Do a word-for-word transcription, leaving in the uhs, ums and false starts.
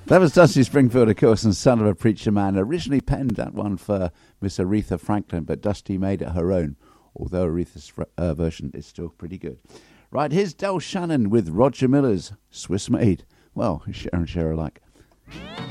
That was Dusty Springfield, of course, and Son of a Preacher Man. Originally penned that one for Miss Aretha Franklin, but Dusty made it her own, although Aretha's uh, version is still pretty good. Right, here's Del Shannon with Roger Miller's Swiss Made. Well, share and share alike.